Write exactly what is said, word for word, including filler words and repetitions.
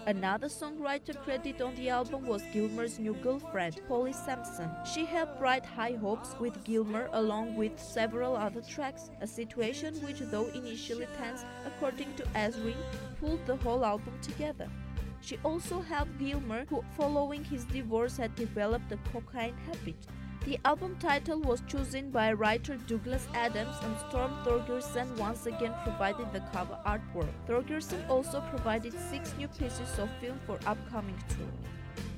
Another songwriter credited on the album was Gilmour's new girlfriend, Polly Sampson. She helped write High Hopes with Gilmour along with several other tracks, a situation which, though initially tense, according to Ezrin, pulled the whole album together. She also helped Gilmour, who following his divorce had developed a cocaine habit. The album title was chosen by writer Douglas Adams, and Storm Thorgerson once again provided the cover artwork. Thorgerson also provided six new pieces of film for upcoming tour.